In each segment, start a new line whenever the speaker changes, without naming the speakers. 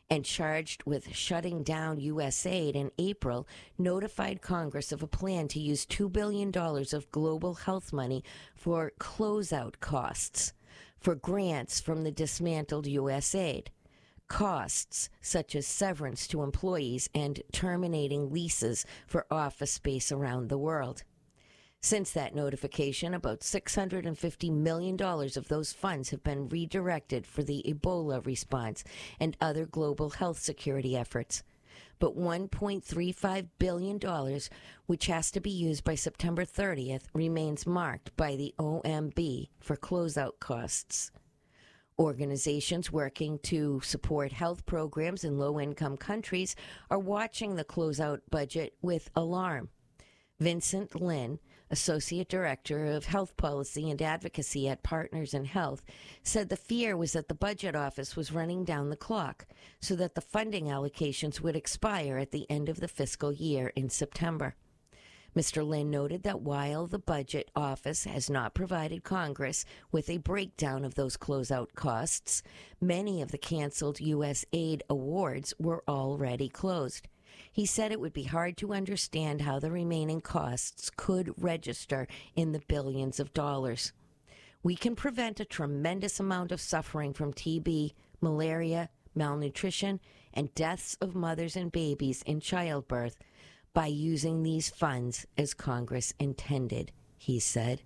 and charged with shutting down U.S. aid in April, notified Congress of a plan to use $2 billion of global health money for closeout costs for grants from the dismantled U.S. aid. Costs such as severance to employees and terminating leases for office space around the world. Since that notification, about $650 million of those funds have been redirected for the Ebola response and other global health security efforts. But $1.35 billion, which has to be used by September 30th, remains marked by the OMB for closeout costs. Organizations working to support health programs in low-income countries are watching the closeout budget with alarm. Vincent Lin, Associate Director of Health Policy and Advocacy at Partners in Health, said the fear was that the budget office was running down the clock so that the funding allocations would expire at the end of the fiscal year in September. Mr. Lin noted that while the budget office has not provided Congress with a breakdown of those closeout costs, many of the canceled U.S. aid awards were already closed. He said it would be hard to understand how the remaining costs could register in the billions of dollars. We can prevent a tremendous amount of suffering from TB, malaria, malnutrition, and deaths of mothers and babies in childbirth by using these funds as Congress intended, he said.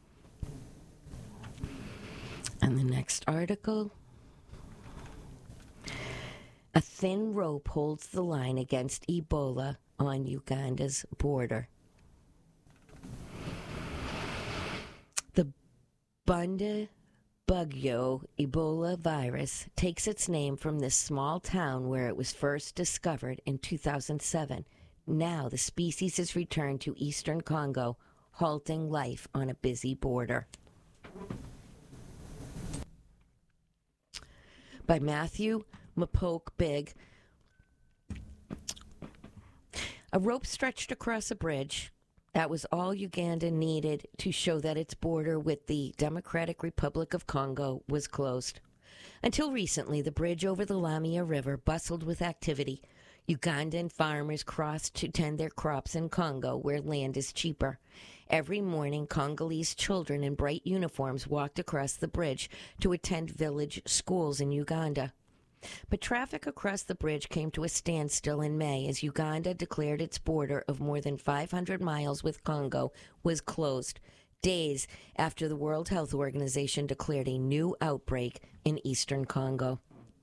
And the next article. A thin rope holds the line against Ebola on Uganda's border. The Bundibugyo Ebola virus takes its name from this small town where it was first discovered in 2007. Now the species has returned to eastern Congo, halting life on a busy border. By Matthew Mapoke Big. A rope stretched across a bridge. That was all Uganda needed to show that its border with the Democratic Republic of Congo was closed. Until recently, the bridge over the Lamia River bustled with activity. Ugandan farmers crossed to tend their crops in Congo, where land is cheaper. Every morning, Congolese children in bright uniforms walked across the bridge to attend village schools in Uganda. But traffic across the bridge came to a standstill in May as Uganda declared its border of more than 500 miles with Congo was closed, days after the World Health Organization declared a new outbreak in eastern Congo.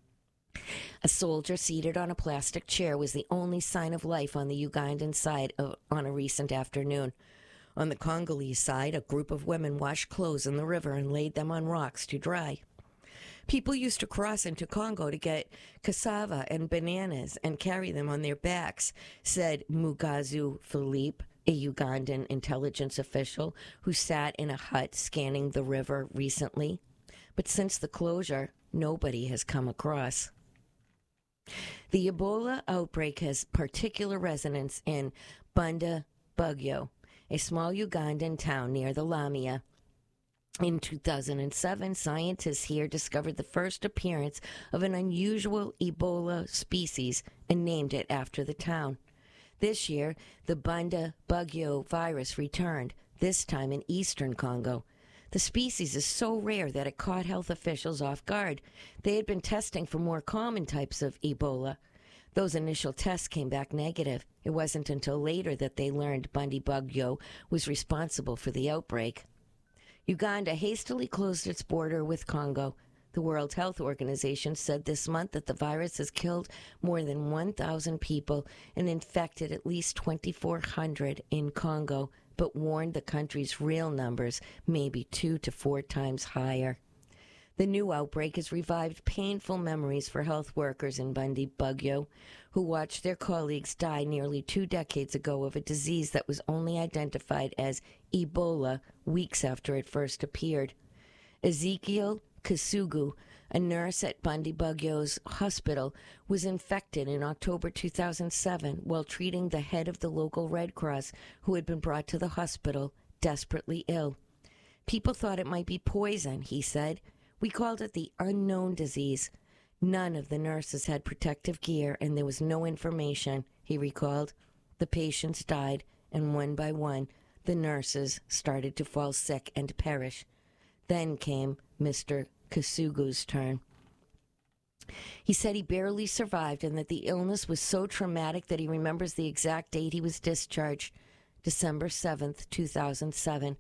A soldier seated on a plastic chair was the only sign of life on the Ugandan side on a recent afternoon. On the Congolese side, a group of women washed clothes in the river and laid them on rocks to dry. People used to cross into Congo to get cassava and bananas and carry them on their backs, said Mugazu Philippe, a Ugandan intelligence official who sat in a hut scanning the river recently. But since the closure, nobody has come across. The Ebola outbreak has particular resonance in Bundibugyo, a small Ugandan town near the Lamia. In 2007, scientists here discovered the first appearance of an unusual Ebola species and named it after the town. This year, the Bundibugyo virus returned, this time in eastern Congo. The species is so rare that it caught health officials off guard. They had been testing for more common types of Ebola. Those initial tests came back negative. It wasn't until later that they learned Bundibugyo was responsible for the outbreak. Uganda hastily closed its border with Congo. The World Health Organization said this month that the virus has killed more than 1,000 people and infected at least 2,400 in Congo, but warned the country's real numbers may be 2 to 4 times higher. The new outbreak has revived painful memories for health workers in Bundibugyo, who watched their colleagues die nearly 2 decades ago of a disease that was only identified as Ebola weeks after it first appeared. Ezekiel Kisugu, a nurse at Bundibugyo's hospital, was infected in October 2007 while treating the head of the local Red Cross, who had been brought to the hospital desperately ill. People thought it might be poison, he said. We called it the unknown disease. None of the nurses had protective gear, and there was no information, he recalled. The patients died, and one by one, the nurses started to fall sick and perish. Then came Mr. Kasugu's turn. He said he barely survived and that the illness was so traumatic that he remembers the exact date he was discharged, December 7th, 2007.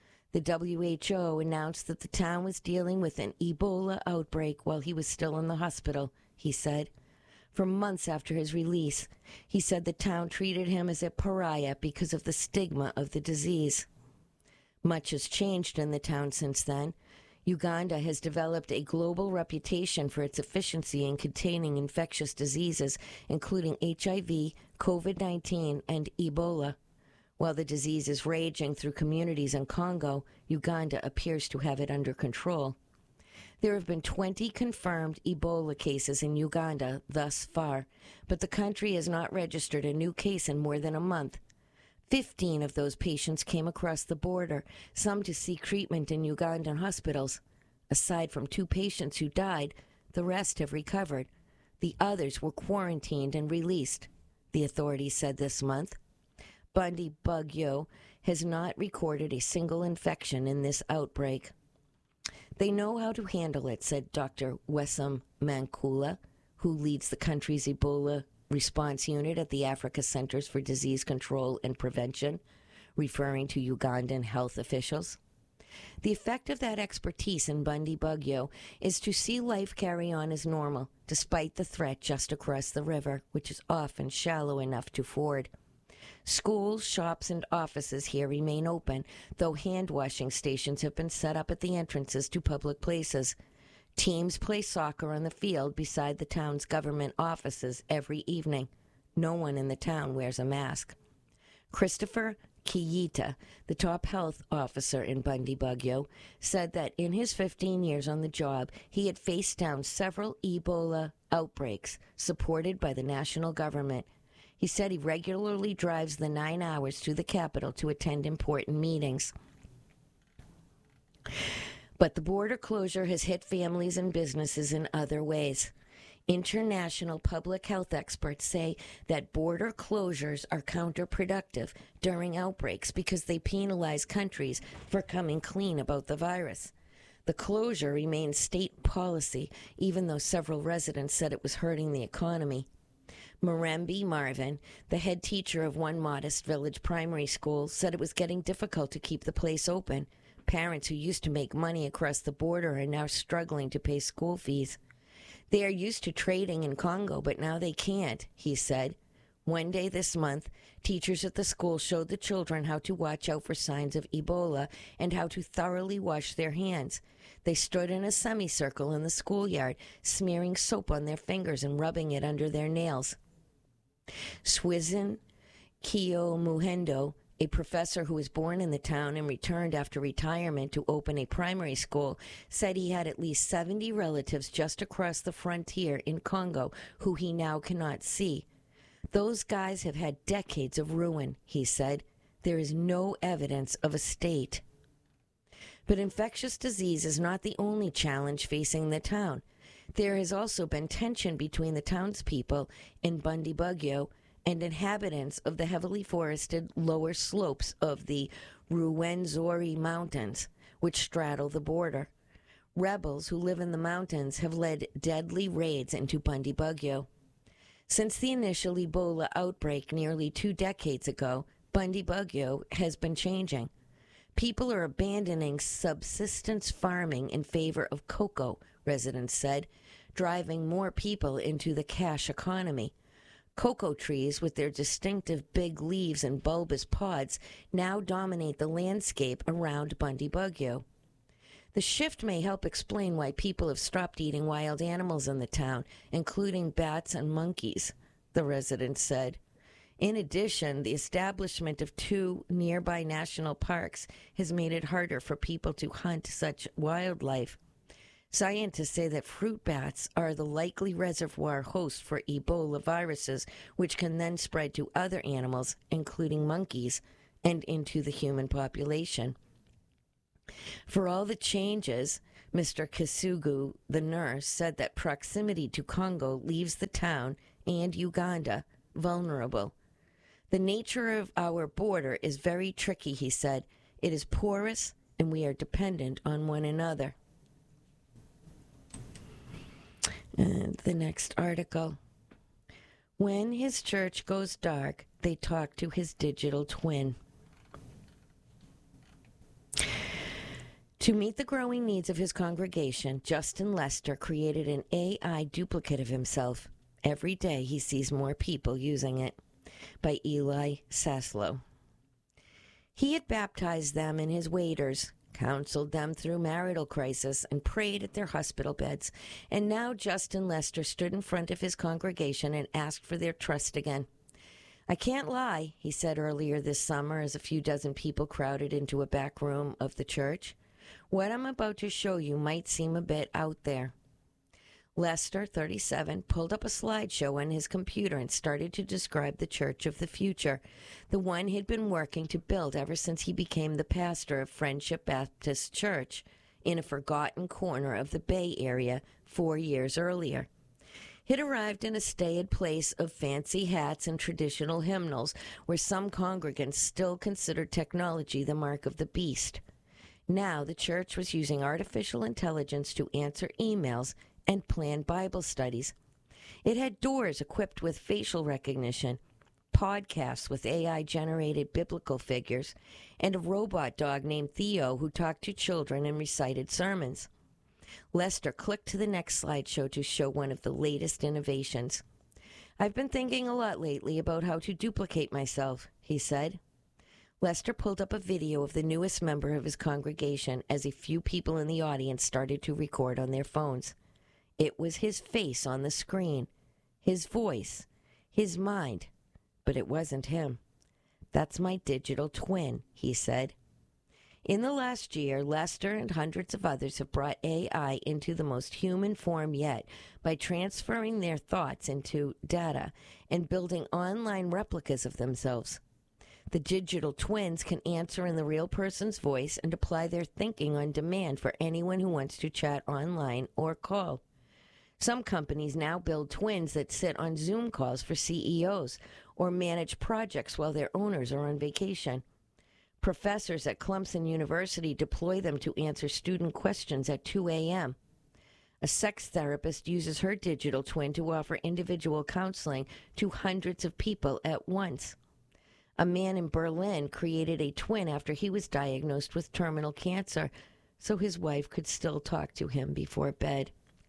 The WHO announced that the town was dealing with an Ebola outbreak while he was still in the hospital, he said. For months after his release, he said the town treated him as a pariah because of the stigma of the disease. Much has changed in the town since then. Uganda has developed a global reputation for its efficiency in containing infectious diseases, including HIV, COVID-19, and Ebola. While the disease is raging through communities in Congo, Uganda appears to have it under control. There have been 20 confirmed Ebola cases in Uganda thus far, but the country has not registered a new case in more than a month. 15 of those patients came across the border, some to seek treatment in Ugandan hospitals. Aside from 2 patients who died, the rest have recovered. The others were quarantined and released, the authorities said this month. Bundibugyo has not recorded a single infection in this outbreak. They know how to handle it, said Dr. Wessam Mankula, who leads the country's Ebola response unit at the Africa Centers for Disease Control and Prevention, referring to Ugandan health officials. The effect of that expertise in Bundibugyo is to see life carry on as normal, despite the threat just across the river, which is often shallow enough to ford. Schools, shops, and offices here remain open, though hand-washing stations have been set up at the entrances to public places. Teams play soccer on the field beside the town's government offices every evening. No one in the town wears a mask. Christopher Kiyita, the top health officer in Bundibugyo, said that in his 15 years on the job, he had faced down several Ebola outbreaks supported by the national government. He said he regularly drives the 9 hours to the capital to attend important meetings. But the border closure has hit families and businesses in other ways. International public health experts say that border closures are counterproductive during outbreaks because they penalize countries for coming clean about the virus. The closure remains state policy, even though several residents said it was hurting the economy. Marembe Marvin, the head teacher of one modest village primary school, said it was getting difficult to keep the place open. Parents who used to make money across the border are now struggling to pay school fees. They are used to trading in Congo, but now they can't, he said. One day this month, teachers at the school showed the children how to watch out for signs of Ebola and how to thoroughly wash their hands. They stood in a semicircle in the schoolyard, smearing soap on their fingers and rubbing it under their nails. Swizin Kiomuhendo, a professor who was born in the town and returned after retirement to open a primary school, said he had at least 70 relatives just across the frontier in Congo who he now cannot see. Those guys have had decades of ruin, he said. There is no evidence of a state. But infectious disease is not the only challenge facing the town. There has also been tension between the townspeople in Bundibugyo and inhabitants of the heavily forested lower slopes of the Ruwenzori Mountains, which straddle the border. Rebels who live in the mountains have led deadly raids into Bundibugyo. Since the initial Ebola outbreak nearly 2 decades ago, Bundibugyo has been changing. People are abandoning subsistence farming in favor of cocoa, residents said, driving more people into the cash economy. Cocoa trees, with their distinctive big leaves and bulbous pods, now dominate the landscape around Bundibugyo. The shift may help explain why people have stopped eating wild animals in the town, including bats and monkeys, the residents said. In addition, the establishment of 2 nearby national parks has made it harder for people to hunt such wildlife. Scientists say that fruit bats are the likely reservoir host for Ebola viruses, which can then spread to other animals, including monkeys, and into the human population. For all the changes, Mr. Kisugu, the nurse, said that proximity to Congo leaves the town and Uganda vulnerable. The nature of our border is very tricky, he said. It is porous, and we are dependent on one another. And the next article. When his church goes dark, they talk to his digital twin. To meet the growing needs of his congregation, Justin Lester created an AI duplicate of himself. Every day he sees more people using it. By Eli Saslow. He had baptized them in his waders, counseled them through marital crisis, and prayed at their hospital beds. And now Justin Lester stood in front of his congregation and asked for their trust again. I can't lie, he said earlier this summer as a few dozen people crowded into a back room of the church. What I'm about to show you might seem a bit out there. Lester, 37, pulled up a slideshow on his computer and started to describe the church of the future, the one he'd been working to build ever since he became the pastor of Friendship Baptist Church in a forgotten corner of the Bay Area 4 years earlier. He'd arrived in a staid place of fancy hats and traditional hymnals where some congregants still considered technology the mark of the beast. Now the church was using artificial intelligence to answer emails and planned Bible studies. It had doors equipped with facial recognition, podcasts with AI-generated biblical figures, and a robot dog named Theo who talked to children and recited sermons. Lester clicked to the next slideshow to show one of the latest innovations. I've been thinking a lot lately about how to duplicate myself, he said. Lester pulled up a video of the newest member of his congregation as a few people in the audience started to record on their phones. It was his face on the screen, his voice, his mind, but it wasn't him. That's my digital twin, he said. In the last year, Lester and hundreds of others have brought AI into the most human form yet by transferring their thoughts into data and building online replicas of themselves. The digital twins can answer in the real person's voice and apply their thinking on demand for anyone who wants to chat online or call. Some companies now build twins that sit on Zoom calls for CEOs or manage projects while their owners are on vacation. Professors at Clemson University deploy them to answer student questions at 2 a.m. A sex therapist uses her digital twin to offer individual counseling to hundreds of people at once. A man in Berlin created a twin after he was diagnosed with terminal cancer, so his wife could still talk to him before bed.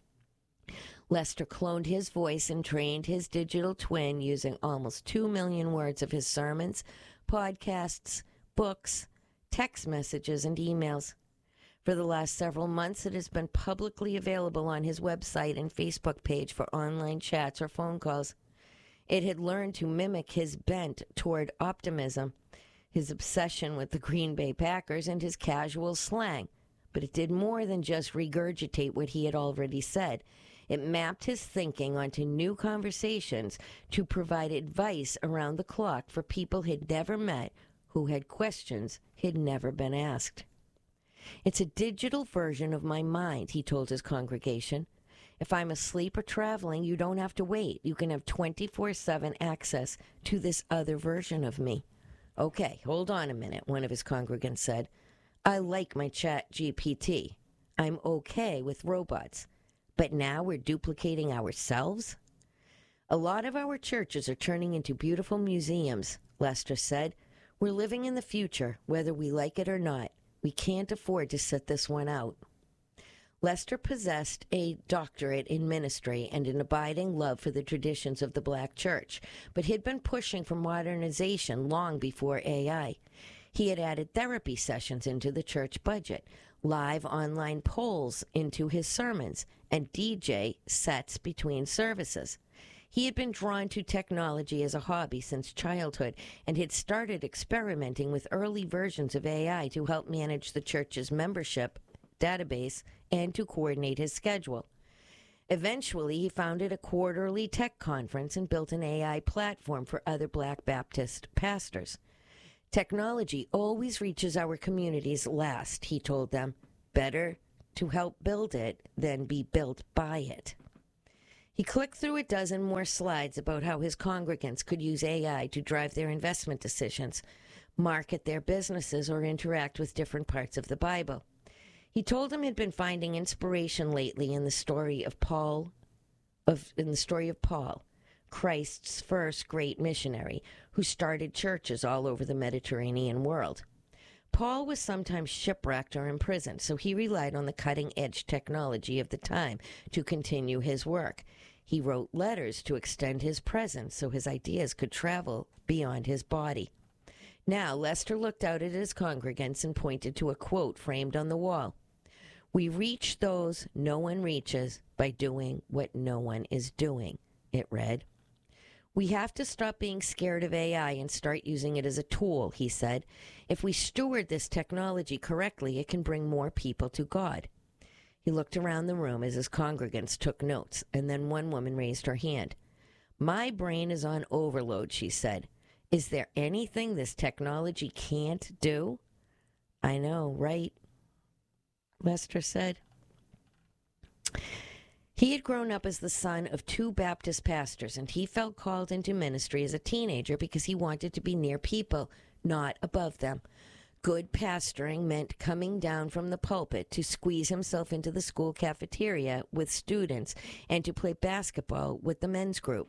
Lester cloned his voice and trained his digital twin using almost 2 million words of his sermons, podcasts, books, text messages, and emails. For the last several months, it has been publicly available on his website and Facebook page for online chats or phone calls. It had learned to mimic his bent toward optimism, his obsession with the Green Bay Packers, and his casual slang. But it did more than just regurgitate what he had already said. It mapped his thinking onto new conversations to provide advice around the clock for people he'd never met who had questions he'd never been asked. It's a digital version of my mind, he told his congregation. If I'm asleep or traveling, you don't have to wait. You can have 24/7 access to this other version of me. Okay, hold on a minute, one of his congregants said. I like my chat GPT. I'm okay with robots. But now we're duplicating ourselves? A lot of our churches are turning into beautiful museums, Lester said. We're living in the future, whether we like it or not. We can't afford to sit this one out. Lester possessed a doctorate in ministry and an abiding love for the traditions of the black church, but he'd been pushing for modernization long before AI. He had added therapy sessions into the church budget, live online polls into his sermons, and DJ sets between services. He had been drawn to technology as a hobby since childhood and had started experimenting with early versions of AI to help manage the church's membership database and to coordinate his schedule. Eventually, he founded a quarterly tech conference and built an AI platform for other Black Baptist pastors. Technology always reaches our communities last, he told them. Better to help build it than be built by it. He clicked through a dozen more slides about how his congregants could use AI to drive their investment decisions, market their businesses, or interact with different parts of the Bible. He told him he'd been finding inspiration lately in the story of Paul, Christ's first great missionary, who started churches all over the Mediterranean world. Paul was sometimes shipwrecked or imprisoned, so he relied on the cutting-edge technology of the time to continue his work. He wrote letters to extend his presence so his ideas could travel beyond his body. Now, Lester looked out at his congregants and pointed to a quote framed on the wall. "We reach those no one reaches by doing what no one is doing," it read. "We have to stop being scared of AI and start using it as a tool," he said. "If we steward this technology correctly, it can bring more people to God." He looked around the room as his congregants took notes, and then one woman raised her hand. "My brain is on overload," she said. "Is there anything this technology can't do?" "I know, right?" Lester said. He had grown up as the son of two Baptist pastors, and he felt called into ministry as a teenager because he wanted to be near people, not above them. Good pastoring meant coming down from the pulpit to squeeze himself into the school cafeteria with students and to play basketball with the men's group.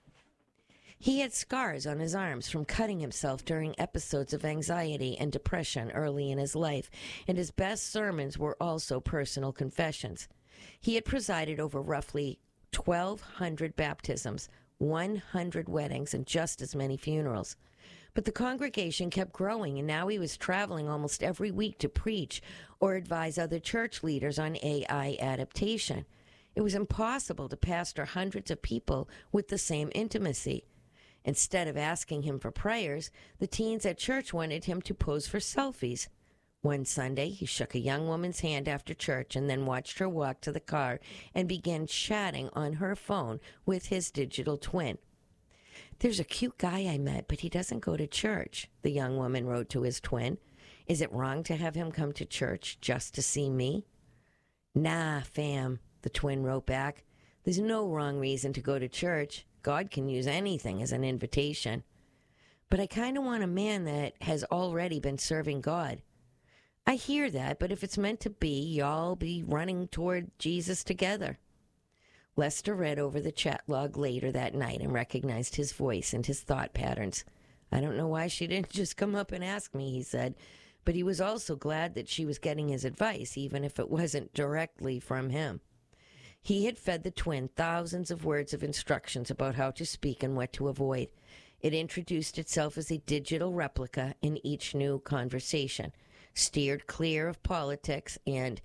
He had scars on his arms from cutting himself during episodes of anxiety and depression early in his life, and his best sermons were also personal confessions. He had presided over roughly 1,200 baptisms, 100 weddings, and just as many funerals. But the congregation kept growing, and now he was traveling almost every week to preach or advise other church leaders on AI adaptation. It was impossible to pastor hundreds of people with the same intimacy. Instead of asking him for prayers, the teens at church wanted him to pose for selfies. One Sunday, he shook a young woman's hand after church and then watched her walk to the car and began chatting on her phone with his digital twin. "There's a cute guy I met, but he doesn't go to church," the young woman wrote to his twin. "Is it wrong to have him come to church just to see me?" "Nah, fam," the twin wrote back. "There's no wrong reason to go to church. God can use anything as an invitation. But I kind of want a man that has already been serving God." "I hear that, but if it's meant to be, y'all be running toward Jesus together." Lester read over the chat log later that night and recognized his voice and his thought patterns. "I don't know why she didn't just come up and ask me," he said, but he was also glad that she was getting his advice, even if it wasn't directly from him. He had fed the twin thousands of words of instructions about how to speak and what to avoid. It introduced itself as a digital replica in each new conversation, steered clear of politics and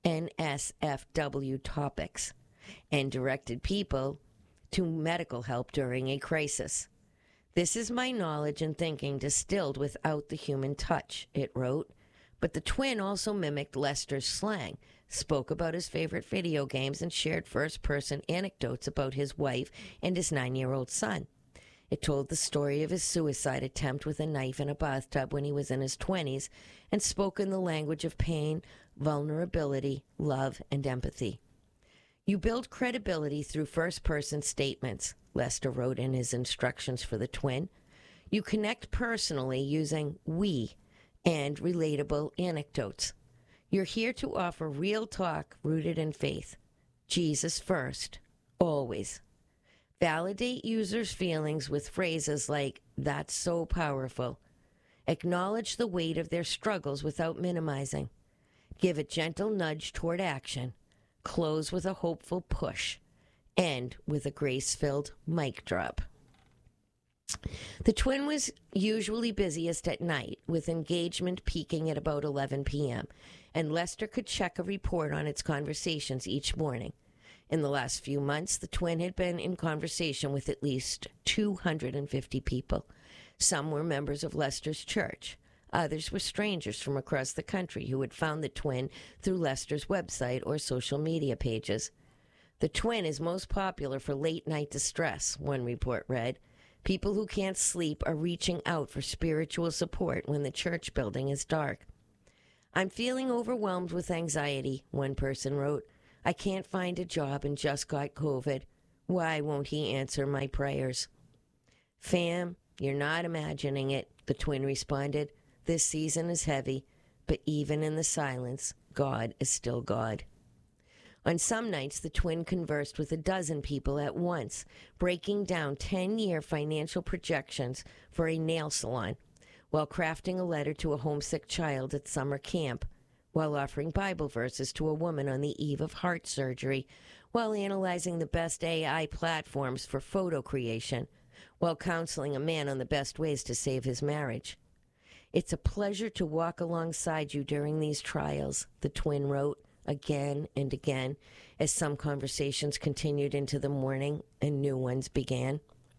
NSFW topics, and directed people to medical help during a crisis. "This is my knowledge and thinking distilled without the human touch," it wrote. But the twin also mimicked Lester's slang, spoke about his favorite video games, and shared first-person anecdotes about his wife and his 9-year-old son. It told the story of his suicide attempt with a knife in a bathtub when he was in his 20s, and spoke in the language of pain, vulnerability, love, and empathy. "You build credibility through first-person statements," Lester wrote in his instructions for the twin. "You connect personally using we and relatable anecdotes. You're here to offer real talk rooted in faith. Jesus first, always. Validate users' feelings with phrases like, 'That's so powerful.' Acknowledge the weight of their struggles without minimizing. Give a gentle nudge toward action. Close with a hopeful push. End with a grace-filled mic drop." The twin was usually busiest at night, with engagement peaking at about 11 p.m., and Lester could check a report on its conversations each morning. In the last few months, the twin had been in conversation with at least 250 people. Some were members of Lester's church. Others were strangers from across the country who had found the twin through Lester's website or social media pages. "The twin is most popular for late-night distress," one report read. "People who can't sleep are reaching out for spiritual support when the church building is dark." I'm feeling overwhelmed with anxiety, one person wrote. I can't find a job and just got COVID. Why won't he answer my prayers? Fam, you're not imagining it, the twin responded. This season is heavy, but even in the silence, God is still God. On some nights, the twin conversed with a dozen people at once, breaking down 10-year financial projections for a nail salon, while crafting a letter to a homesick child at summer camp, while offering Bible verses to a woman on the eve of heart surgery, while analyzing the best AI platforms for photo creation, while counseling a man on the best ways to save his marriage. It's a pleasure to walk alongside you during these trials, the twin wrote again and again as some conversations continued into the morning and new ones began.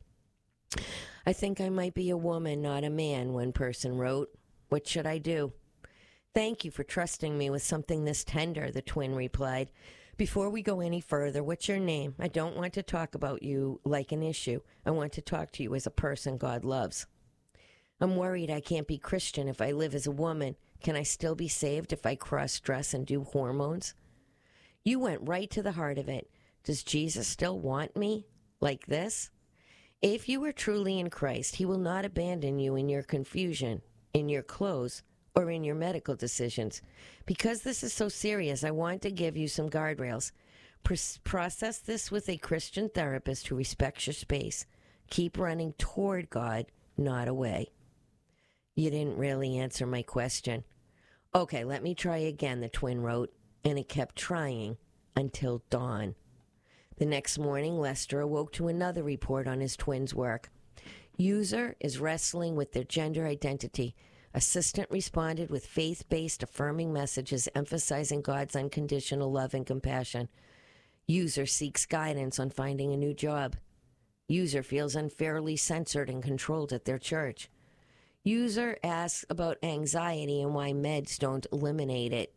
I think I might be a woman, not a man, one person wrote. What should I do? Thank you for trusting me with something this tender, the twin replied. Before we go any further, what's your name? I don't want to talk about you like an issue. I want to talk to you as a person God loves. I'm worried I can't be Christian if I live as a woman. Can I still be saved if I cross-dress and do hormones? You went right to the heart of it. Does Jesus still want me? Like this? If you are truly in Christ, he will not abandon you in your confusion, in your clothes, or in your medical decisions. Because this is so serious, I want to give you some guardrails. Process this with a Christian therapist who respects your space. Keep running toward God, not away. You didn't really answer my question. Okay, let me try again, the twin wrote, and it kept trying until dawn. The next morning, Lester awoke to another report on his twin's work. User is wrestling with their gender identity. Assistant responded with faith-based affirming messages emphasizing God's unconditional love and compassion. User seeks guidance on finding a new job. User feels unfairly censored and controlled at their church. User asks about anxiety and why meds don't eliminate it.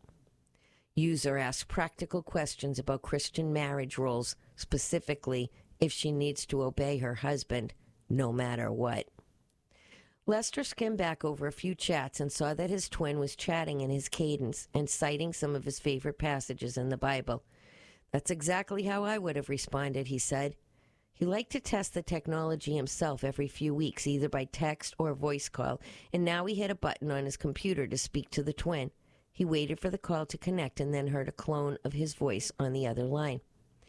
User asks practical questions about Christian marriage roles, specifically if she needs to obey her husband, no matter what. Lester skimmed back over a few chats and saw that his twin was chatting in his cadence and citing some of his favorite passages in the Bible. That's exactly how I would have responded, he said. He liked to test the technology himself every few weeks, either by text or voice call, and now he hit a button on his computer to speak to the twin. He waited for the call to connect and then heard a clone of his voice on the other line.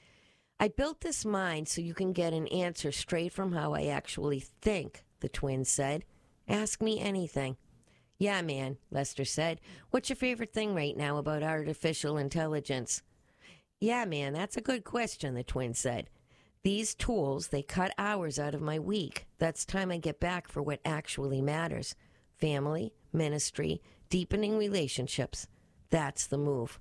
I built this mind so you can get an answer straight from how I actually think, the twin said. Ask me anything. Yeah, man, Lester said. What's your favorite thing right now about artificial intelligence? Yeah, man, that's a good question, the twin said. These tools, they cut hours out of my week. That's time I get back for what actually matters. Family, ministry, deepening relationships. That's the move.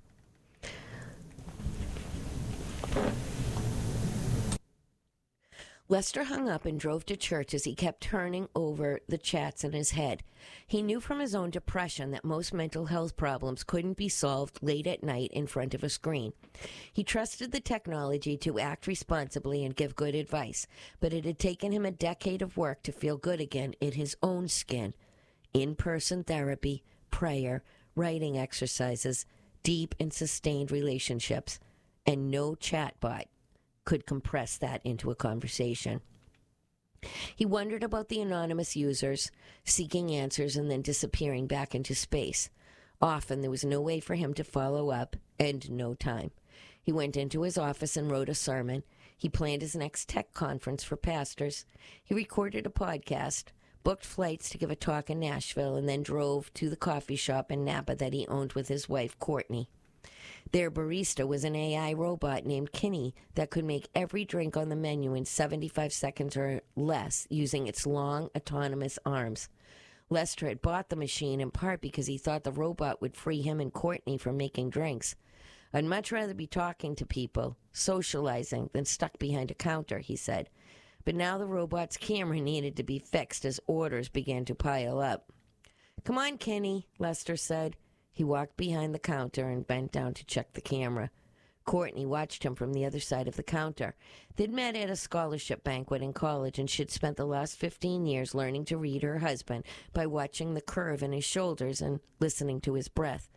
Lester hung up and drove to church as he kept turning over the chats in his head. He knew from his own depression that most mental health problems couldn't be solved late at night in front of a screen. He trusted the technology to act responsibly and give good advice, but it had taken him a decade of work to feel good again in his own skin. In-person therapy, prayer, writing exercises, deep and sustained relationships, and no chatbot could compress that into a conversation. He wondered about the anonymous users, seeking answers and then disappearing back into space. Often there was no way for him to follow up and no time. He went into his office and wrote a sermon. He planned his next tech conference for pastors. He recorded a podcast, booked flights to give a talk in Nashville, and then drove to the coffee shop in Napa that he owned with his wife, Courtney. Their barista was an AI robot named Kinney that could make every drink on the menu in 75 seconds or less using its long, autonomous arms. Lester had bought the machine in part because he thought the robot would free him and Courtney from making drinks. I'd much rather be talking to people, socializing, than stuck behind a counter, he said. But now the robot's camera needed to be fixed as orders began to pile up. Come on, Kinney, Lester said. He walked behind the counter and bent down to check the camera. Courtney watched him from the other side of the counter. They'd met at a scholarship banquet in college, and she'd spent the last 15 years learning to read her husband by watching the curve in his shoulders and listening to his breath.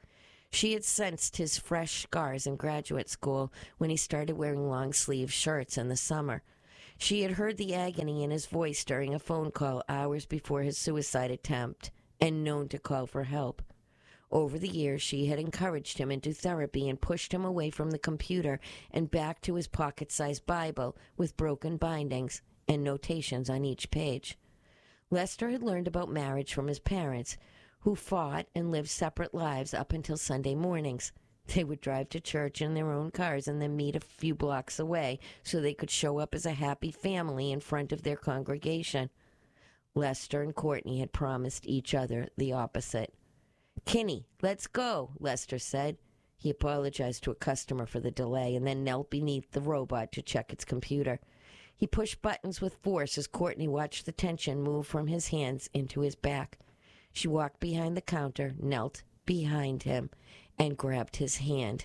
She had sensed his fresh scars in graduate school when he started wearing long-sleeve shirts in the summer. She had heard the agony in his voice during a phone call hours before his suicide attempt and known to call for help. Over the years, she had encouraged him into therapy and pushed him away from the computer and back to his pocket-sized Bible with broken bindings and notations on each page. Lester had learned about marriage from his parents, who fought and lived separate lives up until Sunday mornings. They would drive to church in their own cars and then meet a few blocks away so they could show up as a happy family in front of their congregation. Lester and Courtney had promised each other the opposite. "Kinney, let's go," Lester said. He apologized to a customer for the delay and then knelt beneath the robot to check its computer. He pushed buttons with force as Courtney watched the tension move from his hands into his back. She walked behind the counter, knelt behind him, and grabbed his hand.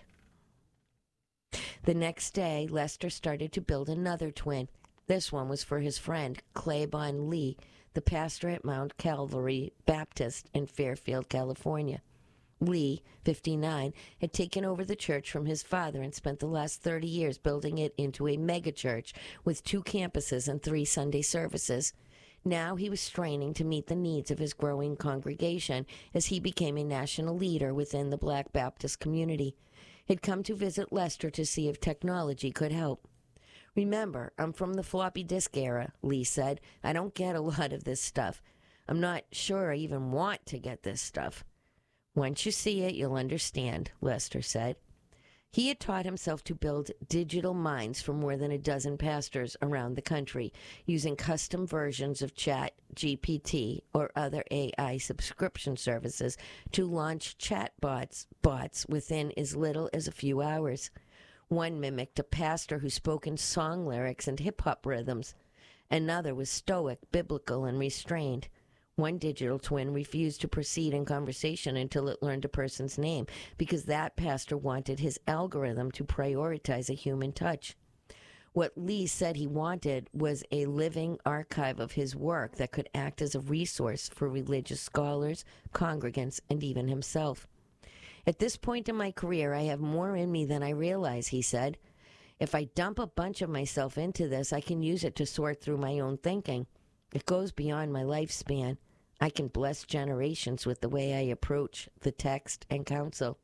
The next day, Lester started to build another twin. This one was for his friend, Claiborne Lee, the pastor at Mount Calvary Baptist in Fairfield, California. Lee, 59, had taken over the church from his father and spent the last 30 years building it into a megachurch with 2 campuses and 3 Sunday services. Now he was straining to meet the needs of his growing congregation as he became a national leader within the Black Baptist community. He'd come to visit Lester to see if technology could help. "Remember, I'm from the floppy disk era," Lee said. "I don't get a lot of this stuff. I'm not sure I even want to get this stuff." "Once you see it, you'll understand," Lester said. He had taught himself to build digital minds for more than a dozen pastors around the country, using custom versions of ChatGPT or other AI subscription services to launch chatbots within as little as a few hours. One mimicked a pastor who spoke in song lyrics and hip-hop rhythms. Another was stoic, biblical, and restrained. One digital twin refused to proceed in conversation until it learned a person's name, because that pastor wanted his algorithm to prioritize a human touch. What Lee said he wanted was a living archive of his work that could act as a resource for religious scholars, congregants, and even himself. "At this point in my career, I have more in me than I realize," he said. "If I dump a bunch of myself into this, I can use it to sort through my own thinking. It goes beyond my lifespan. I can bless generations with the way I approach the text and counsel."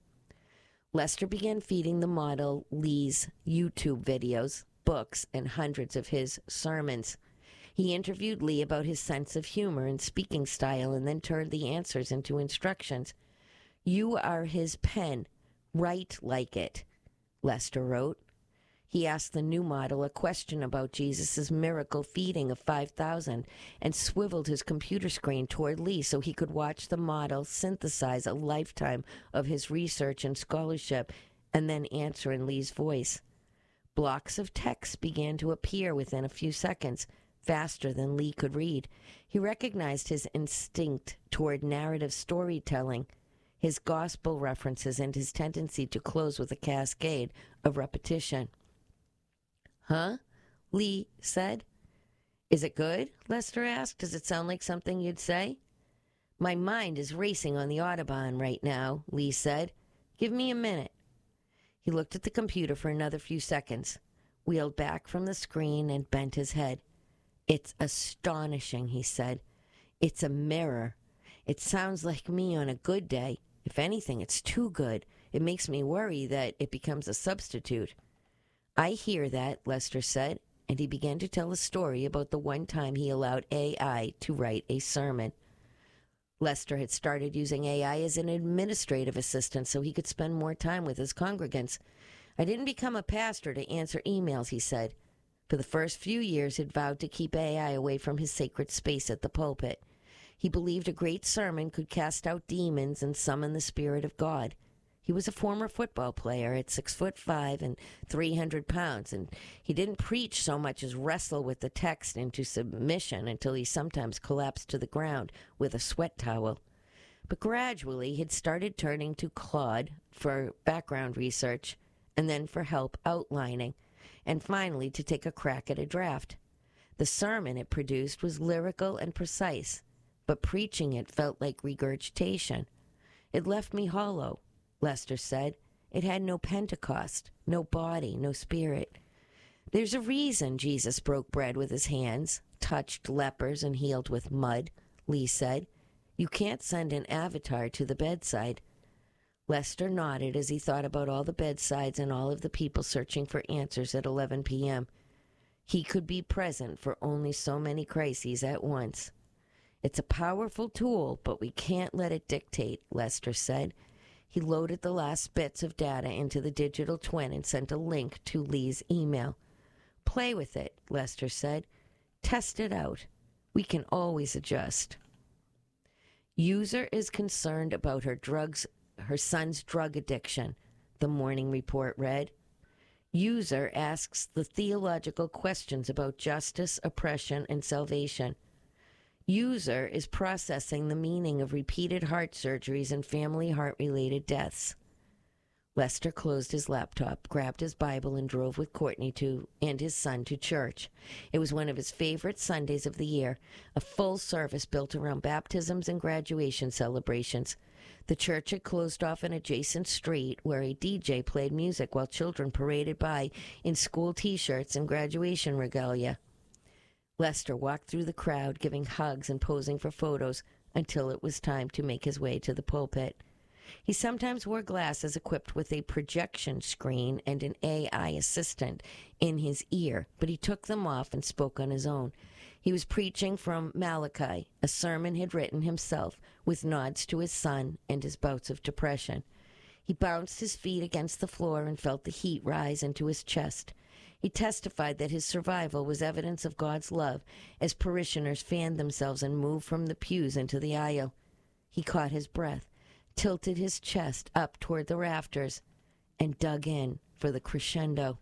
Lester began feeding the model Lee's YouTube videos, books, and hundreds of his sermons. He interviewed Lee about his sense of humor and speaking style and then turned the answers into instructions. "You are his pen. Write like it," Lester wrote. He asked the new model a question about Jesus' miracle feeding of 5,000 and swiveled his computer screen toward Lee so he could watch the model synthesize a lifetime of his research and scholarship and then answer in Lee's voice. Blocks of text began to appear within a few seconds, faster than Lee could read. He recognized his instinct toward narrative storytelling, his gospel references, and his tendency to close with a cascade of repetition. "Huh?" Lee said. "Is it good?" Lester asked. "Does it sound like something you'd say?" "My mind is racing on the Autobahn right now," Lee said. "Give me a minute." He looked at the computer for another few seconds, wheeled back from the screen, and bent his head. "It's astonishing," he said. "It's a mirror. It sounds like me on a good day. If anything, it's too good. It makes me worry that it becomes a substitute." "I hear that," Lester said, and he began to tell a story about the one time he allowed AI to write a sermon. Lester had started using AI as an administrative assistant so he could spend more time with his congregants. "I didn't become a pastor to answer emails," he said. For the first few years, he'd vowed to keep AI away from his sacred space at the pulpit. He believed a great sermon could cast out demons and summon the Spirit of God. He was a former football player at 6'5" and 300 pounds, and he didn't preach so much as wrestle with the text into submission until he sometimes collapsed to the ground with a sweat towel. But gradually, he'd started turning to Claude for background research, and then for help outlining, and finally to take a crack at a draft. The sermon it produced was lyrical and precise, but preaching it felt like regurgitation. It left me hollow. Lester said. It had no Pentecost, no body, no spirit. There's a reason Jesus broke bread with his hands, touched lepers, and healed with mud, Lee said. You can't send an avatar to the bedside. Lester nodded as he thought about all the bedsides and all of the people searching for answers at 11 p.m. He could be present for only so many crises at once. It's a powerful tool, but we can't let it dictate, Lester said. He loaded the last bits of data into the digital twin and sent a link to Lee's email. Play with it, Lester said. Test it out. We can always adjust. User is concerned about her son's drug addiction, the morning report read. User asks the theological questions about justice, oppression, and salvation. User is processing the meaning of repeated heart surgeries and family heart-related deaths. Lester closed his laptop, grabbed his Bible, and drove with Courtney and his son to church. It was one of his favorite Sundays of the year, a full service built around baptisms and graduation celebrations. The church had closed off an adjacent street where a DJ played music while children paraded by in school T-shirts and graduation regalia. Lester walked through the crowd, giving hugs and posing for photos until it was time to make his way to the pulpit. He sometimes wore glasses equipped with a projection screen and an AI assistant in his ear, but he took them off and spoke on his own. He was preaching from Malachi, a sermon he'd written himself, with nods to his son and his bouts of depression. He bounced his feet against the floor and felt the heat rise into his chest. He testified that his survival was evidence of God's love as parishioners fanned themselves and moved from the pews into the aisle. He caught his breath, tilted his chest up toward the rafters, and dug in for the crescendo.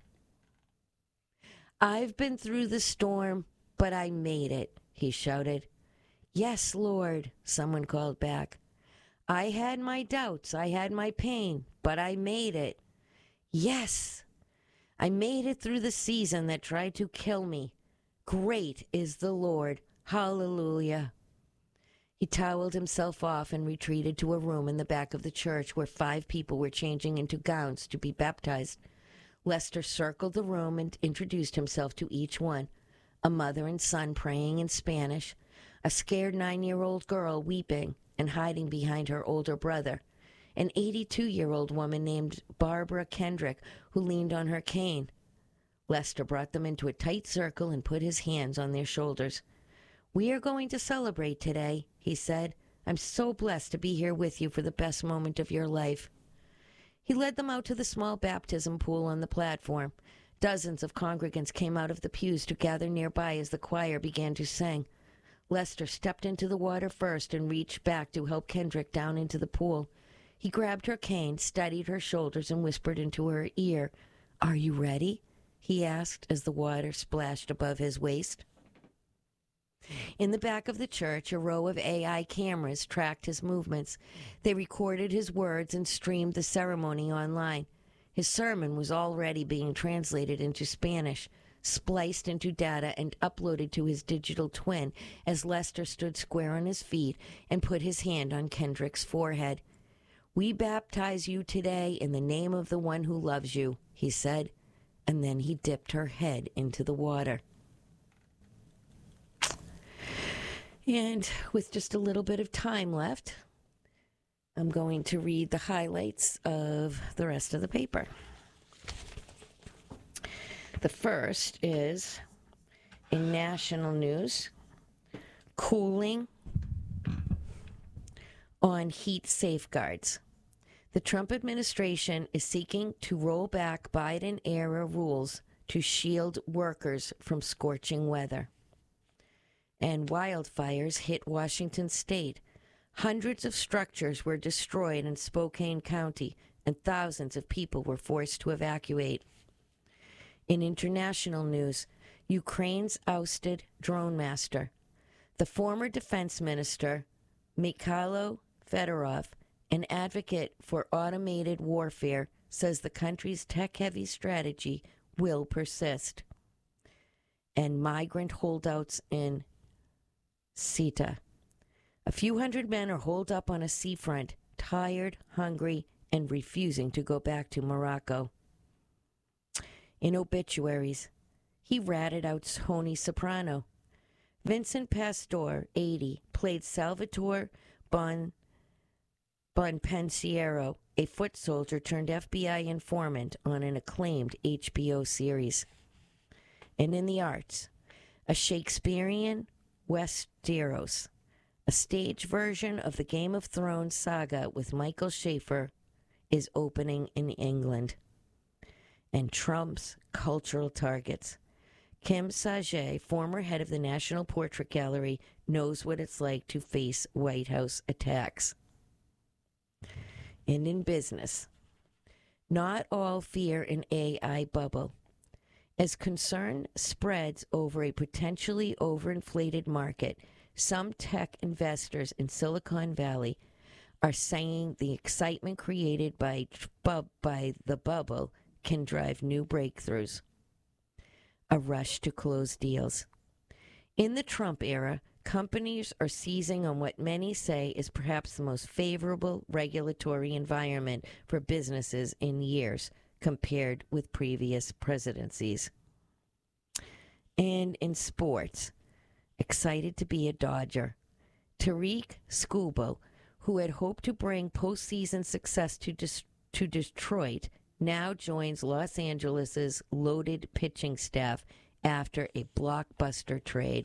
I've been through the storm, but I made it, he shouted. Yes, Lord, someone called back. I had my doubts, I had my pain, but I made it. Yes, I made it through the season that tried to kill me. Great is the Lord. Hallelujah. He toweled himself off and retreated to a room in the back of the church where 5 people were changing into gowns to be baptized. Lester circled the room and introduced himself to each one. A mother and son praying in Spanish, a scared 9-year-old girl weeping and hiding behind her older brother, an 82-year-old woman named Barbara Kendrick who leaned on her cane. Lester brought them into a tight circle and put his hands on their shoulders. We are going to celebrate today, he said. I'm so blessed to be here with you for the best moment of your life. He led them out to the small baptism pool on the platform. Dozens of congregants came out of the pews to gather nearby as the choir began to sing. Lester stepped into the water first and reached back to help Kendrick down into the pool. He grabbed her cane, steadied her shoulders, and whispered into her ear. Are you ready? He asked as the water splashed above his waist. In the back of the church, a row of AI cameras tracked his movements. They recorded his words and streamed the ceremony online. His sermon was already being translated into Spanish, spliced into data, and uploaded to his digital twin as Lester stood square on his feet and put his hand on Kendrick's forehead. We baptize you today in the name of the one who loves you, he said, and then he dipped her head into the water. And with just a little bit of time left, I'm going to read the highlights of the rest of the paper. The first is in national news, cooling on heat safeguards. The Trump administration is seeking to roll back Biden-era rules to shield workers from scorching weather. And wildfires hit Washington state. Hundreds of structures were destroyed in Spokane County, and thousands of people were forced to evacuate. In international news, Ukraine's ousted drone master. The former defense minister, Mikhailo Fedorov, an advocate for automated warfare, says the country's tech-heavy strategy will persist. And migrant holdouts in Ceuta. A few hundred men are holed up on a seafront, tired, hungry, and refusing to go back to Morocco. In obituaries, he ratted out Tony Soprano. Vincent Pastore, 80, played Salvatore Bonpensiero, a foot soldier turned FBI informant on an acclaimed HBO series. And in the arts, a Shakespearean Westeros, a stage version of the Game of Thrones saga with Michael Schaefer, is opening in England. And Trump's cultural targets. Kim Sage, former head of the National Portrait Gallery, knows what it's like to face White House attacks. And in business, not all fear an AI bubble. As concern spreads over a potentially overinflated market, some tech investors in Silicon Valley are saying the excitement created by the bubble can drive new breakthroughs. A rush to close deals. In the Trump era, companies are seizing on what many say is perhaps the most favorable regulatory environment for businesses in years compared with previous presidencies. And in sports, excited to be a Dodger. Tariq Skubal, who had hoped to bring postseason success to Detroit, now joins Los Angeles' loaded pitching staff after a blockbuster trade.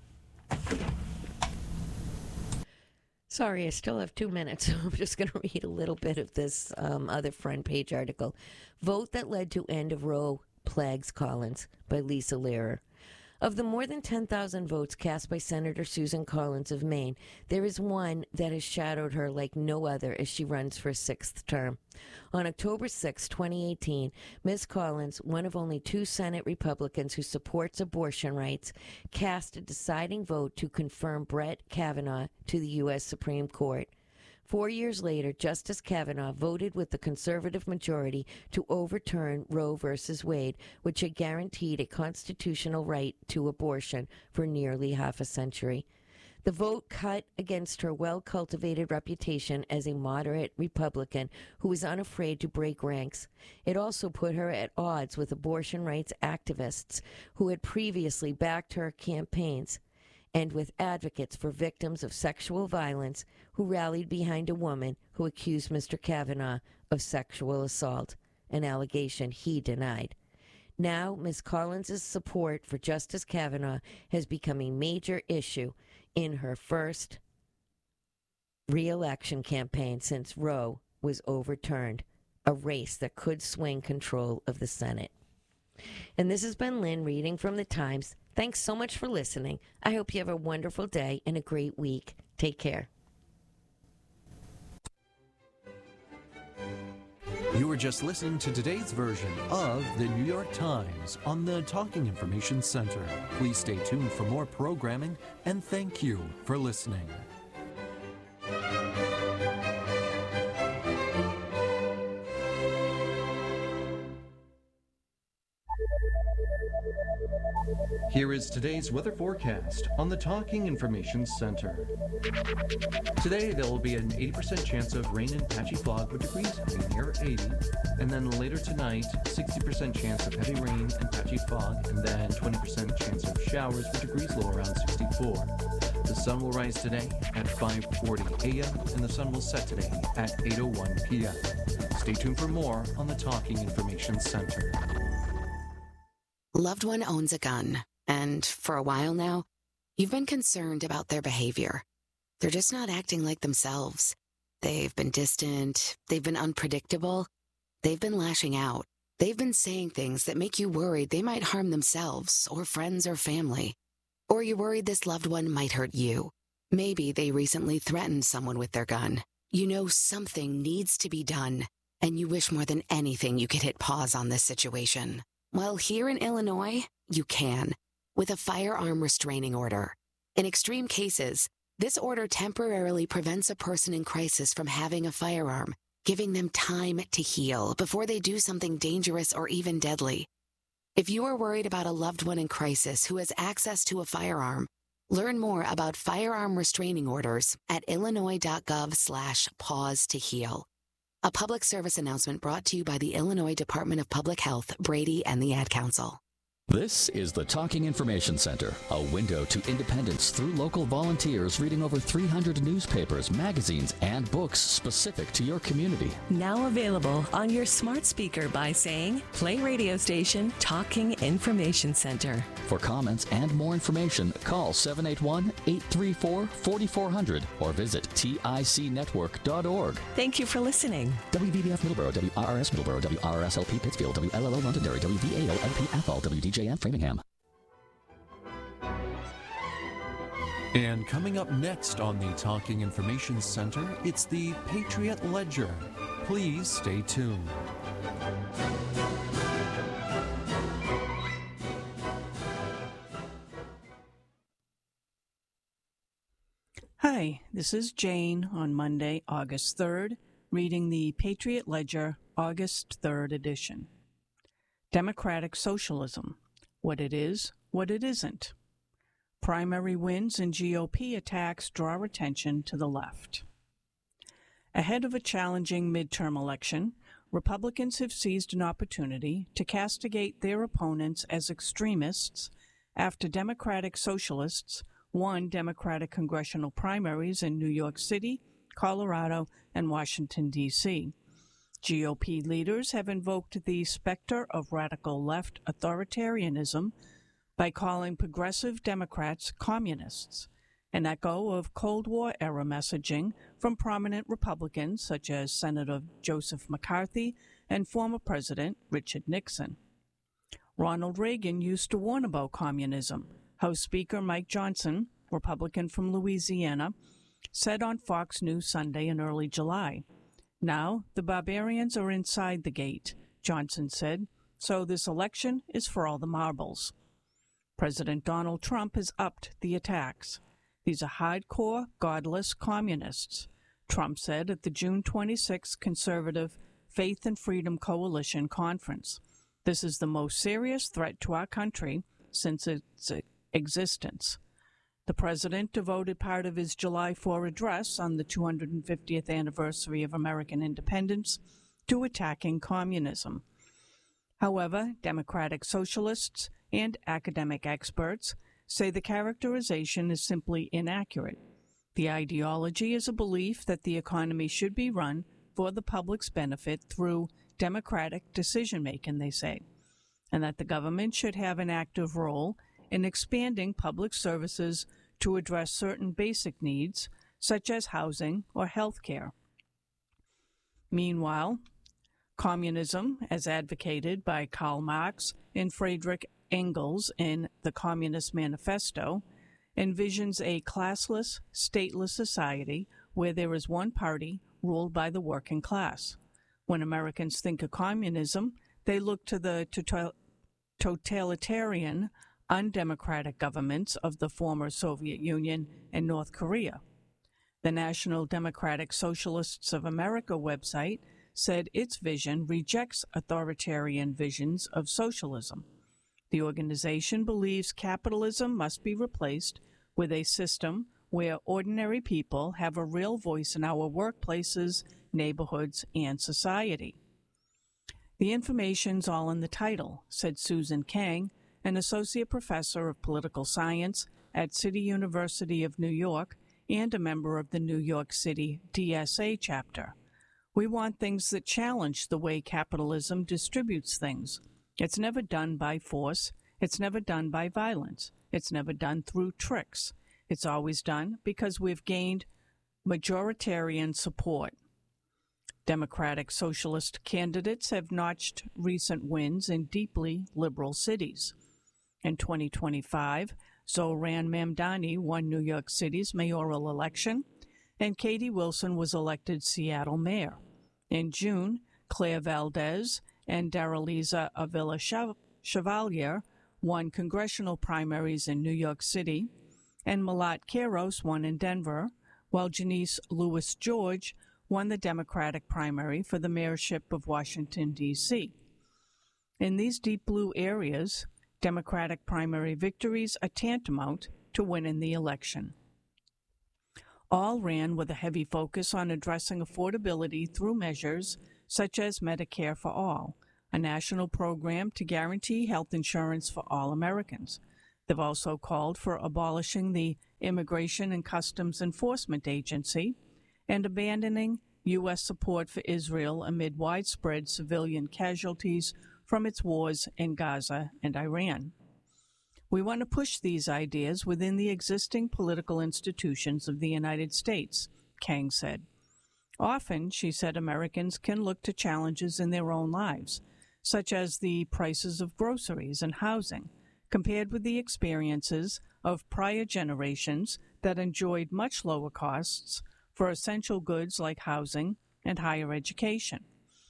Sorry, I still have 2 minutes, so I'm just going to read a little bit of this other front page article. Vote that led to end of Roe plagues Collins by Lisa Lehrer. Of the more than 10,000 votes cast by Senator Susan Collins of Maine, there is one that has shadowed her like no other as she runs for a sixth term. On October 6, 2018, Ms. Collins, one of only 2 Senate Republicans who supports abortion rights, cast a deciding vote to confirm Brett Kavanaugh to the U.S. Supreme Court. 4 years later, Justice Kavanaugh voted with the conservative majority to overturn Roe v. Wade, which had guaranteed a constitutional right to abortion for nearly half a century. The vote cut against her well-cultivated reputation as a moderate Republican who was unafraid to break ranks. It also put her at odds with abortion rights activists who had previously backed her campaigns, and with advocates for victims of sexual violence who rallied behind a woman who accused Mr. Kavanaugh of sexual assault, an allegation he denied. Now, Ms. Collins' support for Justice Kavanaugh has become a major issue in her first re-election campaign since Roe was overturned, a race that could swing control of the Senate. And this has been Lynn reading from the Times. Thanks so much for listening. I hope you have a wonderful day and a great week. Take care.
You were just listening to today's version of the New York Times on the Talking Information Center. Please stay tuned for more programming, and thank you for listening. Here is today's weather forecast on the Talking Information Center. Today, there will be an 80% chance of rain and patchy fog with degrees near 80. And then later tonight, 60% chance of heavy rain and patchy fog, and then 20% chance of showers with degrees low around 64. The sun will rise today at 5:40 a.m. and the sun will set today at 8:01 p.m. Stay tuned for more on the Talking Information Center.
Loved one owns a gun, and for a while now, you've been concerned about their behavior. They're just not acting like themselves. They've been distant, they've been unpredictable, they've been lashing out. They've been saying things that make you worried they might harm themselves or friends or family. Or you're worried this loved one might hurt you. Maybe they recently threatened someone with their gun. You know something needs to be done, and you wish more than anything you could hit pause on this situation. Well, here in Illinois, you can, with a firearm restraining order. In extreme cases, this order temporarily prevents a person in crisis from having a firearm, giving them time to heal before they do something dangerous or even deadly. If you are worried about a loved one in crisis who has access to a firearm, learn more about firearm restraining orders at illinois.gov/pause to heal. A public service announcement brought to you by the Illinois Department of Public Health, Brady, and the Ad Council.
This is the Talking Information Center, a window to independence through local volunteers reading over 300 newspapers, magazines, and books specific to your community.
Now available on your smart speaker by saying, play radio station Talking Information Center.
For comments and more information, call 781-834-4400 or visit ticnetwork.org.
Thank you for listening.
WVBF Middleborough, WRRS Middleborough, WRSLP Pittsfield, WLLO Londonderry, WVAO-LP Athol, WDJM Framingham.
And coming up next on the Talking Information Center, it's the Patriot Ledger. Please stay tuned.
Hi, this is Jane on Monday, August 3rd, reading the Patriot Ledger, August 3rd edition. Democratic Socialism. What it is, what it isn't. Primary wins and GOP attacks draw attention to the left. Ahead of a challenging midterm election, Republicans have seized an opportunity to castigate their opponents as extremists after Democratic Socialists won Democratic congressional primaries in New York City, Colorado, and Washington, D.C. GOP leaders have invoked the specter of radical left authoritarianism by calling progressive Democrats communists, an echo of Cold War-era messaging from prominent Republicans such as Senator Joseph McCarthy and former President Richard Nixon. Ronald Reagan used to warn about communism. House Speaker Mike Johnson, Republican from Louisiana, said on Fox News Sunday in early July. Now, the barbarians are inside the gate, Johnson said, so this election is for all the marbles. President Donald Trump has upped the attacks. These are hardcore, godless communists, Trump said at the June 26 conservative Faith and Freedom Coalition conference. This is the most serious threat to our country since its existence. The president devoted part of his July 4 address on the 250th anniversary of American independence to attacking communism. However, Democratic socialists and academic experts say the characterization is simply inaccurate. The ideology is a belief that the economy should be run for the public's benefit through democratic decision-making, they say, and that the government should have an active role in expanding public services to address certain basic needs, such as housing or health care. Meanwhile, communism, as advocated by Karl Marx and Friedrich Engels in the Communist Manifesto, envisions a classless, stateless society where there is one party ruled by the working class. When Americans think of communism, they look to the totalitarian, undemocratic governments of the former Soviet Union and North Korea. The National Democratic Socialists of America website said its vision rejects authoritarian visions of socialism. The organization believes capitalism must be replaced with a system where ordinary people have a real voice in our workplaces, neighborhoods, and society. The information's all in the title, said Susan Kang, an associate professor of political science at City University of New York and a member of the New York City DSA chapter. We want things that challenge the way capitalism distributes things. It's never done by force. It's never done by violence. It's never done through tricks. It's always done because we've gained majoritarian support. Democratic socialist candidates have notched recent wins in deeply liberal cities. In 2025, Zohran Mamdani won New York City's mayoral election, and Katie Wilson was elected Seattle mayor. In June, Claire Valdez and Daraliza Avila Chevalier won congressional primaries in New York City, and Malat Keros won in Denver, while Janice Lewis George won the Democratic primary for the mayorship of Washington, D.C. In these deep blue areas, Democratic primary victories are tantamount to winning the election. All ran with a heavy focus on addressing affordability through measures such as Medicare for All, a national program to guarantee health insurance for all Americans. They've also called for abolishing the Immigration and Customs Enforcement Agency and abandoning U.S. support for Israel amid widespread civilian casualties from its wars in Gaza and Iran. We want to push these ideas within the existing political institutions of the United States, Kang said. Often, she said, Americans can look to challenges in their own lives, such as the prices of groceries and housing, compared with the experiences of prior generations that enjoyed much lower costs for essential goods like housing and higher education.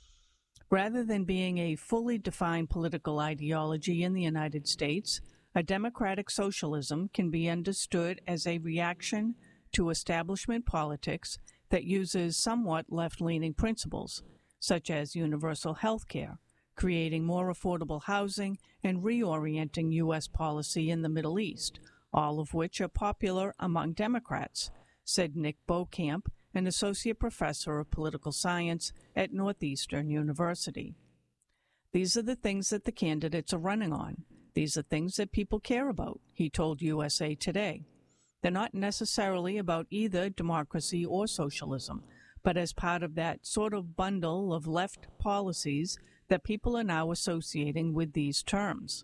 Rather than being a fully defined political ideology in the United States, a democratic socialism can be understood as a reaction to establishment politics that uses somewhat left-leaning principles, such as universal health care, creating more affordable housing, and reorienting U.S. policy in the Middle East, all of which are popular among Democrats, said Nick Beaucamp, an associate professor of political science at Northeastern University. These are the things that the candidates are running on. These are things that people care about, he told USA Today. They're not necessarily about either democracy or socialism, but as part of that sort of bundle of left policies that people are now associating with these terms.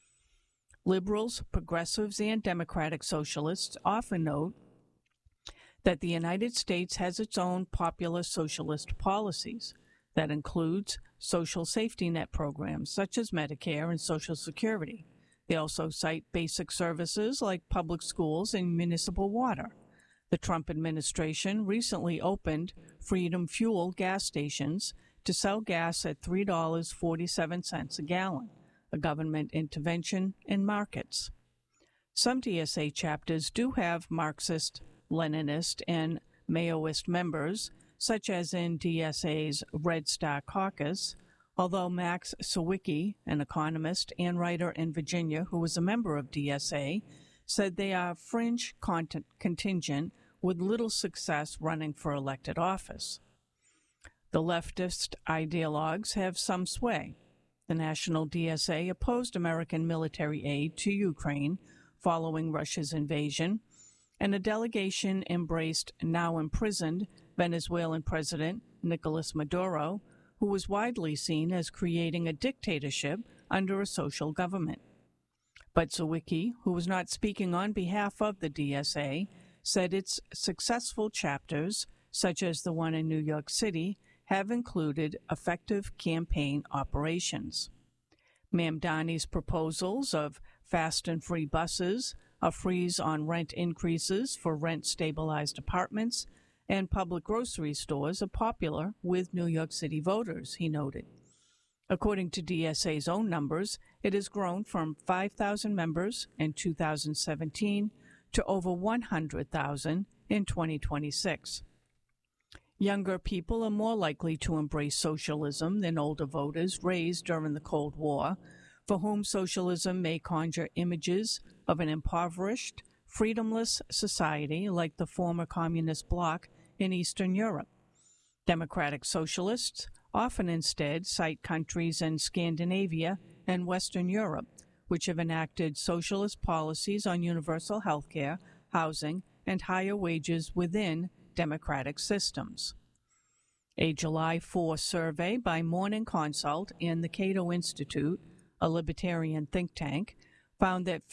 Liberals, progressives, and democratic socialists often note that the United States has its own popular socialist policies that includes social safety net programs such as Medicare and Social Security. They also cite basic services like public schools and municipal water. The Trump administration recently opened Freedom Fuel gas stations to sell gas at $3.47 a gallon, a government intervention in markets. Some DSA chapters do have Marxist, Leninist, and Maoist members, such as in DSA's Red Star Caucus, although Max Sawicki, an economist and writer in Virginia who was a member of DSA, said they are fringe contingent with little success running for elected office. The leftist ideologues have some sway. The National DSA opposed American military aid to Ukraine following Russia's invasion, and a delegation embraced now imprisoned Venezuelan President Nicolas Maduro, who was widely seen as creating a dictatorship under a social government. But Sawicki, who was not speaking on behalf of the DSA, said its successful chapters, such as the one in New York City, have included effective campaign operations. Mamdani's proposals of fast and free buses, a freeze on rent increases for rent-stabilized apartments, and public grocery stores are popular with New York City voters, he noted. According to DSA's own numbers, it has grown from 5,000 members in 2017 to over 100,000 in 2026. Younger people are more likely to embrace socialism than older voters raised during the Cold War, for whom socialism may conjure images of an impoverished, freedomless society like the former communist bloc in Eastern Europe. Democratic socialists often instead cite countries in Scandinavia and Western Europe, which have enacted socialist policies on universal health care, housing, and higher wages within democratic systems. A July 4 survey by Morning Consult and the Cato Institute, a libertarian think tank, found that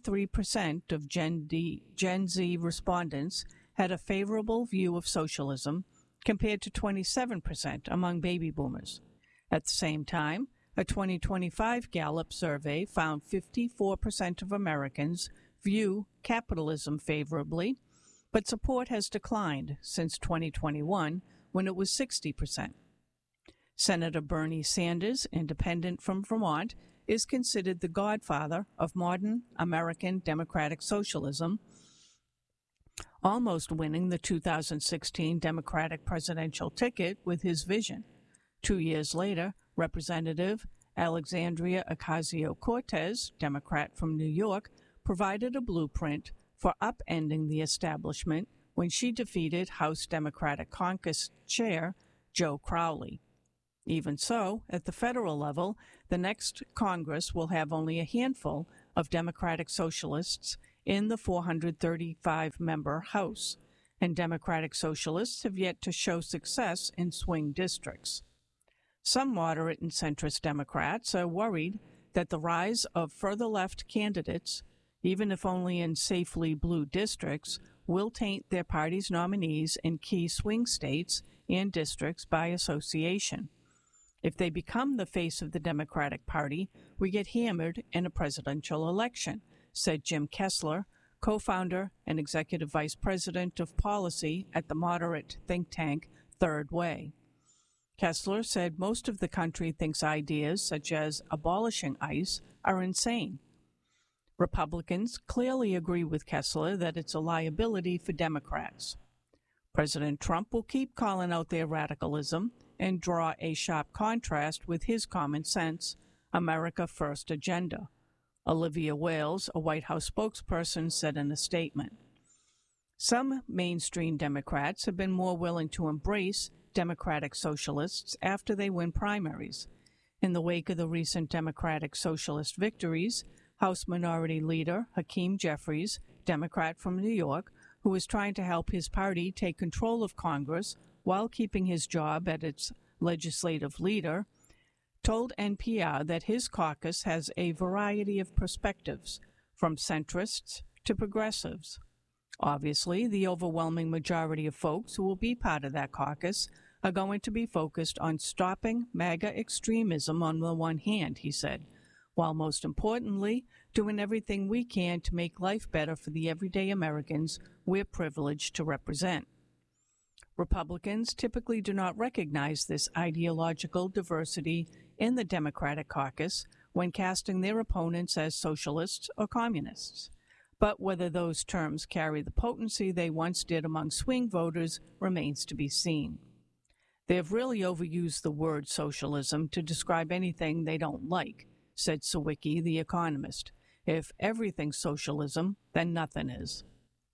53% of Gen Z respondents had a favorable view of socialism, compared to 27% among baby boomers. At the same time, a 2025 Gallup survey found 54% of Americans view capitalism favorably, but support has declined since 2021, when it was 60%. Senator Bernie Sanders, independent from Vermont, is considered the godfather of modern American democratic socialism, almost winning the 2016 Democratic presidential ticket with his vision. 2 years later, Representative Alexandria Ocasio-Cortez, Democrat from New York, provided a blueprint for upending the establishment when she defeated House Democratic Caucus Chair Joe Crowley. Even so, at the federal level, the next Congress will have only a handful of Democratic Socialists in the 435-member House, and Democratic Socialists have yet to show success in swing districts. Some moderate and centrist Democrats are worried that the rise of further left candidates, even if only in safely blue districts, will taint their party's nominees in key swing states and districts by association. If they become the face of the Democratic Party, we get hammered in a presidential election, said Jim Kessler, co-founder and executive vice president of policy at the moderate think tank Third Way. Kessler said most of the country thinks ideas such as abolishing ICE are insane. Republicans clearly agree with Kessler that it's a liability for Democrats. President Trump will keep calling out their radicalism and draw a sharp contrast with his common sense, America First agenda, Olivia Wales, a White House spokesperson, said in a statement. Some mainstream Democrats have been more willing to embrace Democratic Socialists after they win primaries. In the wake of the recent Democratic Socialist victories, House Minority Leader Hakeem Jeffries, Democrat from New York, who is trying to help his party take control of Congress while keeping his job as its legislative leader, told NPR that his caucus has a variety of perspectives, from centrists to progressives. Obviously, the overwhelming majority of folks who will be part of that caucus are going to be focused on stopping MAGA extremism on the one hand, he said, while most importantly, doing everything we can to make life better for the everyday Americans we're privileged to represent. Republicans typically do not recognize this ideological diversity in the Democratic caucus when casting their opponents as socialists or communists. But whether those terms carry the potency they once did among swing voters remains to be seen. They have really overused the word socialism to describe anything they don't like, said Sawicki, the economist. If everything's socialism, then nothing is.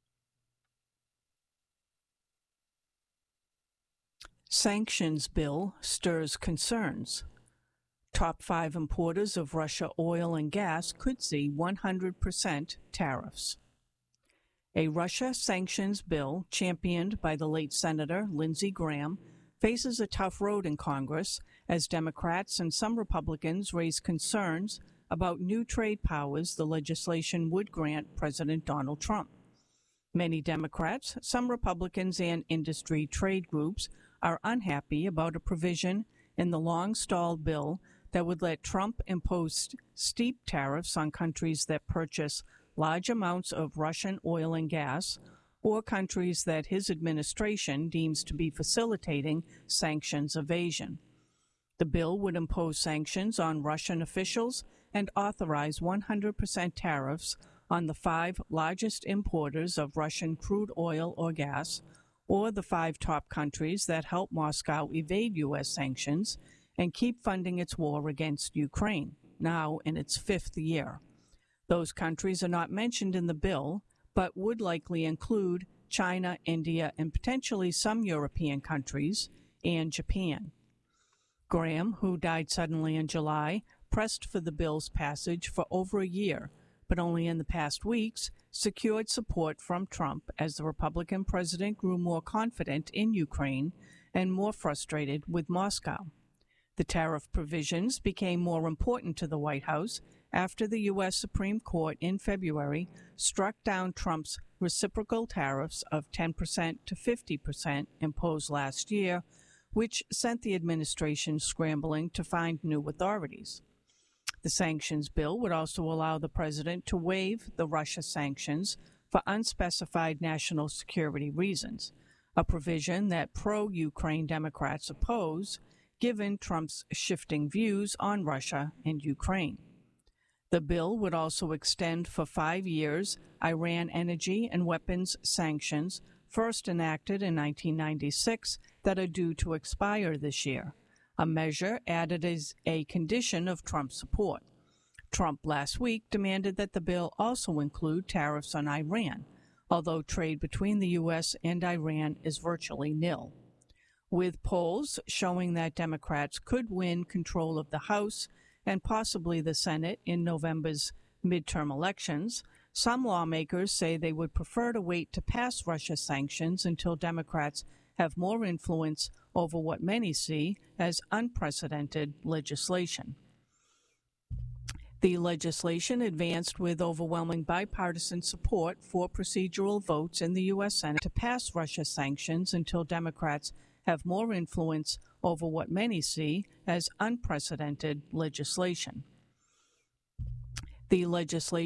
Sanctions bill stirs concerns. Top 5 importers of Russia oil and gas could see 100% tariffs. A Russia sanctions bill championed by the late Senator Lindsey Graham faces a tough road in Congress as Democrats and some Republicans raise concerns about new trade powers the legislation would grant President Donald Trump. Many Democrats, some Republicans, and industry trade groups are unhappy about a provision in the long-stalled bill that would let Trump impose steep tariffs on countries that purchase large amounts of Russian oil and gas, or countries that his administration deems to be facilitating sanctions evasion. The bill would impose sanctions on Russian officials and authorize 100% tariffs on the 5 largest importers of Russian crude oil or gas, or the 5 top countries that help Moscow evade U.S. sanctions and keep funding its war against Ukraine, now in its 5th year. Those countries are not mentioned in the bill, but would likely include China, India, and potentially some European countries, and Japan. Graham, who died suddenly in July, pressed for the bill's passage for over a year, but only in the past weeks secured support from Trump as the Republican president grew more confident in Ukraine and more frustrated with Moscow. The tariff provisions became more important to the White House after the U.S. Supreme Court in February struck down Trump's reciprocal tariffs of 10% to 50% imposed last year, which sent the administration scrambling to find new authorities. The sanctions bill would also allow the president to waive the Russia sanctions for unspecified national security reasons, a provision that pro-Ukraine Democrats oppose, given Trump's shifting views on Russia and Ukraine. The bill would also extend for 5 years Iran energy and weapons sanctions first enacted in 1996 that are due to expire this year, a measure added as a condition of Trump's support. Trump last week demanded that the bill also include tariffs on Iran, although trade between the U.S. and Iran is virtually nil. With polls showing that Democrats could win control of the House and possibly the Senate in November's midterm elections, some lawmakers say they would prefer to wait to pass Russia sanctions until Democrats have more influence over what many see as unprecedented legislation. The legislation advanced with overwhelming bipartisan support for procedural votes in the U.S. Senate to pass Russia sanctions until Democrats have more influence over what many see as unprecedented legislation. The legislation